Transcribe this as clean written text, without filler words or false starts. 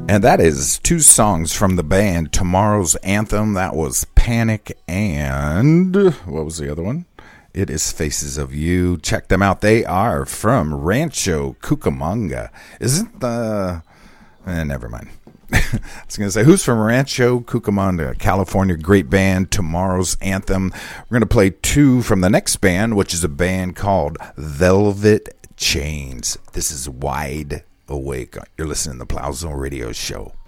And that is two songs from the band Tomorrow's Anthem. That was Panic and what was the other one? It is Faces of You. Check them out. They are from Rancho Cucamonga. Isn't the... never mind. I was going to say, who's from Rancho Cucamonga, California? Great band, Tomorrow's Anthem. We're going to play two from the next band, which is a band called Velvet Chains. This is Wide Awake. You're listening to the Plowzone Radio Show.